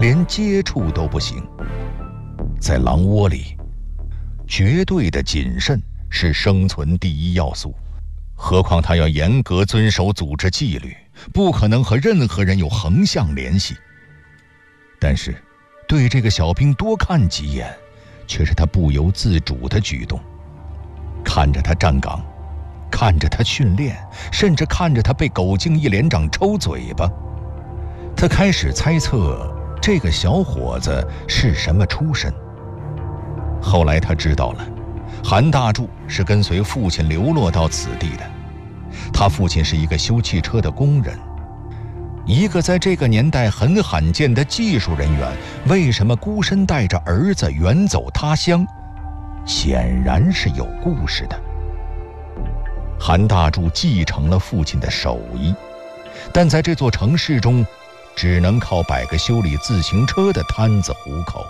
连接触都不行。在狼窝里，绝对的谨慎是生存第一要素，何况他要严格遵守组织纪律，不可能和任何人有横向联系。但是对这个小兵多看几眼，却是他不由自主的举动。看着他站岗，看着他训练，甚至看着他被狗敬一连长抽嘴巴，他开始猜测这个小伙子是什么出身。后来他知道了，韩大柱是跟随父亲流落到此地的，他父亲是一个修汽车的工人。一个在这个年代很罕见的技术人员，为什么孤身带着儿子远走他乡？显然是有故事的。韩大柱继承了父亲的手艺，但在这座城市中，只能靠摆个修理自行车的摊子糊口。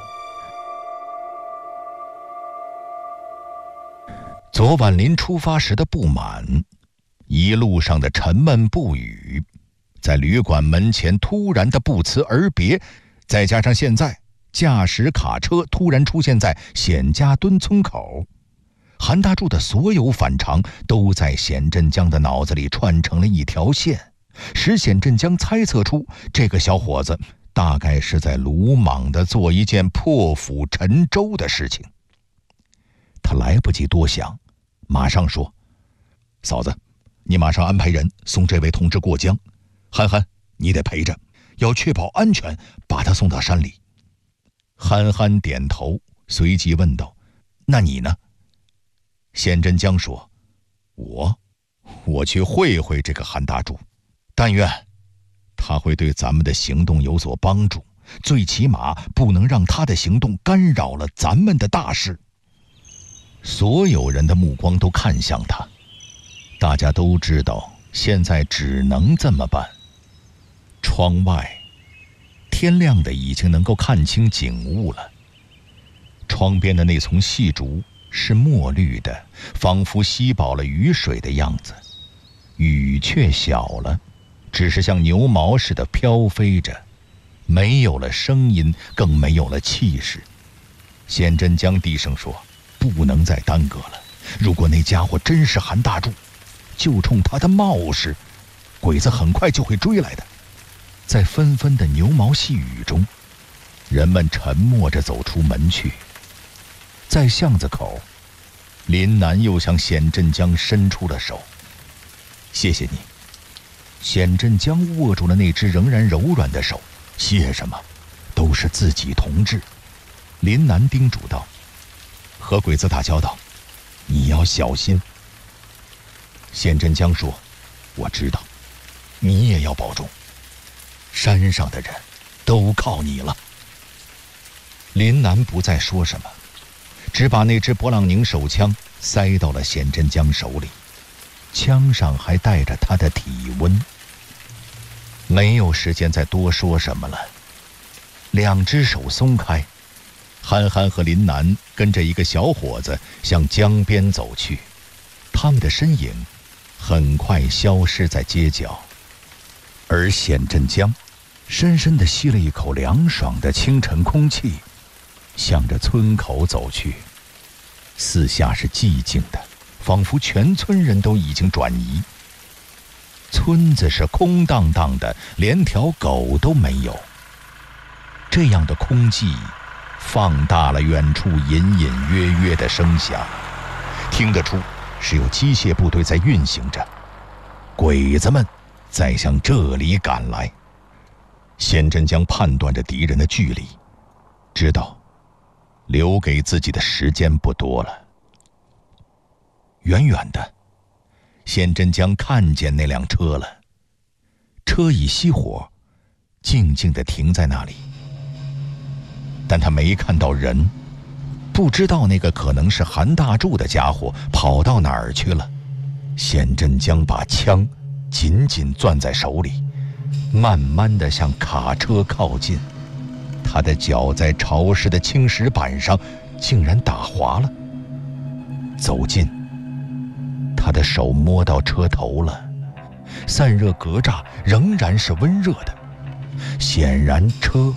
昨晚临出发时的不满，一路上的沉闷不语，在旅馆门前突然的不辞而别，再加上现在驾驶卡车突然出现在显家墩村口，韩大柱的所有反常都在显振江的脑子里串成了一条线，使显振江猜测出这个小伙子大概是在鲁莽地做一件破釜沉舟的事情。他来不及多想，马上说：嫂子，你马上安排人送这位同志过江，憨憨你得陪着，要确保安全，把他送到山里。憨憨点头，随即问道：那你呢？显振江说：我去会会这个韩大柱，但愿他会对咱们的行动有所帮助，最起码不能让他的行动干扰了咱们的大事。所有人的目光都看向他，大家都知道现在只能这么办。窗外天亮的已经能够看清景物了，窗边的那丛细竹是墨绿的，仿佛吸饱了雨水的样子，雨却小了，只是像牛毛似的飘飞着，没有了声音，更没有了气势。显振江低声说：不能再耽搁了，如果那家伙真是韩大柱，就冲他的冒失，鬼子很快就会追来的。在纷纷的牛毛细雨中，人们沉默着走出门去。在巷子口，林南又向显振江伸出了手：谢谢你。显振江握住了那只仍然柔软的手：谢什么，都是自己同志。林南叮嘱道：和鬼子打交道，你要小心。显振江说：我知道，你也要保重，山上的人都靠你了。林南不再说什么，只把那支勃朗宁手枪塞到了显振江手里，枪上还带着他的体温。没有时间再多说什么了，两只手松开，憨憨和林南跟着一个小伙子向江边走去，他们的身影很快消失在街角。而显振江深深地吸了一口凉爽的清晨空气，向着村口走去。四下是寂静的，仿佛全村人都已经转移。村子是空荡荡的，连条狗都没有。这样的空寂放大了远处隐隐约约的声响，听得出是有机械部队在运行着，鬼子们在向这里赶来。显振江判断着敌人的距离，知道留给自己的时间不多了。远远的，显振江看见那辆车了，车已熄火，静静地停在那里。但他没看到人，不知道那个可能是韩大柱的家伙跑到哪儿去了。显振江把枪紧紧攥在手里，慢慢地向卡车靠近。他的脚在潮湿的青石板上竟然打滑了。走近，他的手摸到车头了，散热格栅仍然是温热的，显然车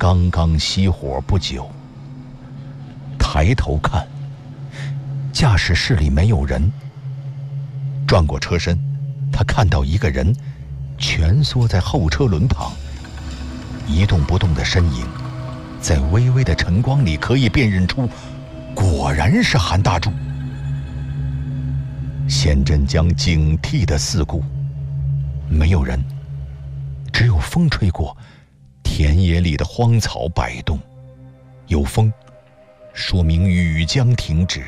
刚刚熄火不久。抬头看，驾驶室里没有人。转过车身，他看到一个人蜷缩在后车轮旁，一动不动的身影，在微微的晨光里可以辨认出，果然是韩大柱。县镇江警惕地四顾，没有人，只有风吹过，田野里的荒草摆动。有风，说明雨将停止。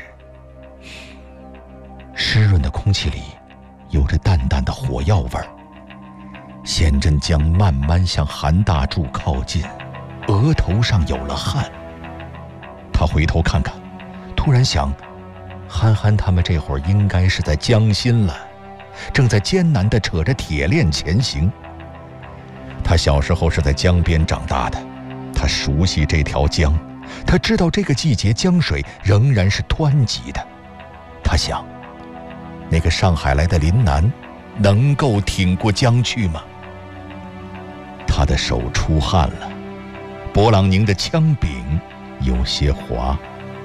湿润的空气里有着淡淡的火药味儿。县镇江慢慢向韩大柱靠近，额头上有了汗。他回头看看，突然想，憨憨他们这会儿应该是在江心了，正在艰难地扯着铁链前行。他小时候是在江边长大的，他熟悉这条江，他知道这个季节江水仍然是湍急的。他想，那个上海来的林南能够挺过江去吗？他的手出汗了，勃朗宁的枪柄有些滑。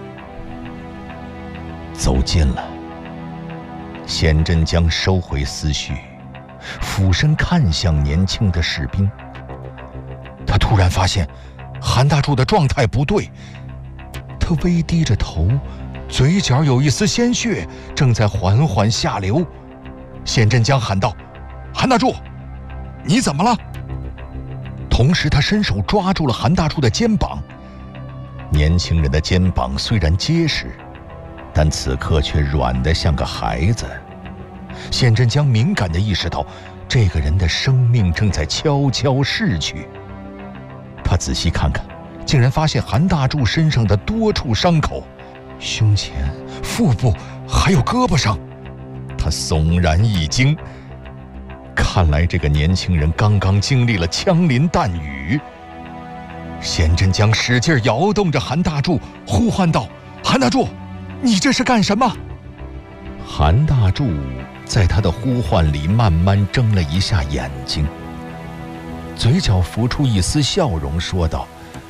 走近了，县镇江收回思绪，俯身看向年轻的士兵。他突然发现韩大柱的状态不对，他微低着头，嘴角有一丝鲜血正在缓缓下流。县镇江喊道：“韩大柱，你怎么了？”同时他伸手抓住了韩大柱的肩膀。年轻人的肩膀虽然结实，但此刻却软得像个孩子。县镇江敏感地意识到，这个人的生命正在悄悄逝去。他仔细看看，竟然发现韩大柱身上的多处伤口，胸前、腹部还有胳膊上。他悚然一惊，看来这个年轻人刚刚经历了枪林弹雨。县镇江使劲摇动着韩大柱，呼唤道：“韩大柱，你这是干什么？”韩大柱在他的呼唤里慢慢睁了一下眼睛，嘴角浮出一丝笑容，说道：“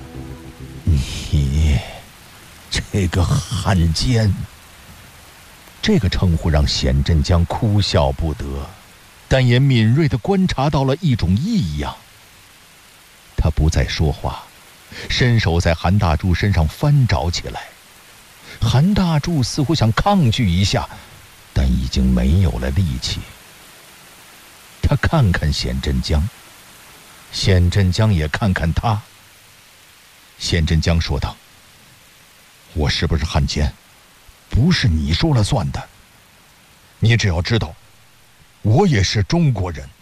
你这个汉奸。”这个称呼让县镇江哭笑不得，但也敏锐地观察到了一种异样。他不再说话，伸手在韩大柱身上翻找起来。韩大柱似乎想抗拒一下，但已经没有了力气。他看看县镇江，县镇江也看看他。县镇江说道：“我是不是汉奸，不是你说了算的。你只要知道，我也是中国人。”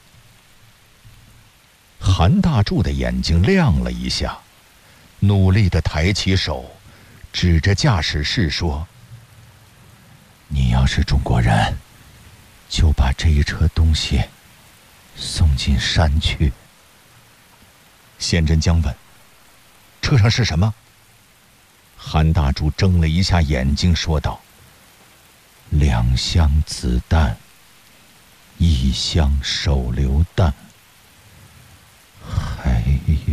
韩大柱的眼睛亮了一下，努力地抬起手，指着驾驶室说：“你要是中国人，就把这一车东西送进山去。”县镇江问：“车上是什么？”韩大柱睁了一下眼睛，说道：“2箱子弹，1箱手榴弹，还有……”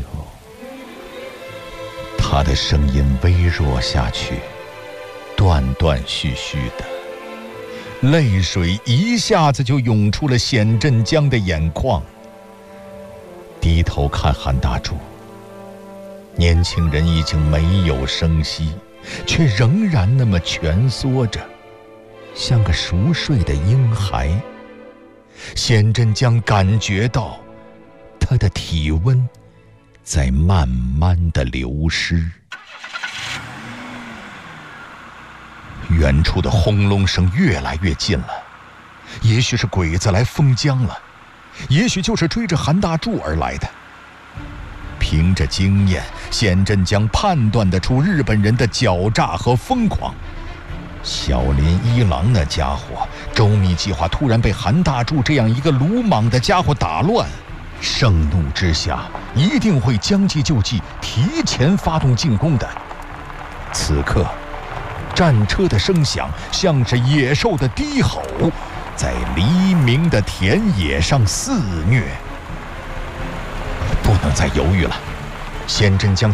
他的声音微弱下去，断断续续的，泪水一下子就涌出了县镇江的眼眶。低头看韩大柱，年轻人已经没有声息，却仍然那么蜷缩着，像个熟睡的婴孩。县镇江感觉到他的体温在慢慢的流失。远处的轰隆声越来越近了，也许是鬼子来封江了，也许就是追着韩大柱而来的。凭着经验，县镇江判断得出日本人的狡诈和疯狂。小林一郎那家伙，周密计划突然被韩大柱这样一个鲁莽的家伙打乱，盛怒之下一定会将计就计，提前发动进攻的。此刻战车的声响像是野兽的低吼，在黎明的田野上肆虐。不能再犹豫了，县镇江